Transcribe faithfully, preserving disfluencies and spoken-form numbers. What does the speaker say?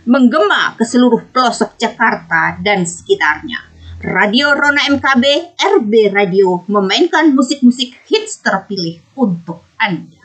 menggema ke seluruh pelosok Jakarta dan sekitarnya. Radio Rona M K B, R B Radio, memainkan musik-musik hits terpilih untuk Anda.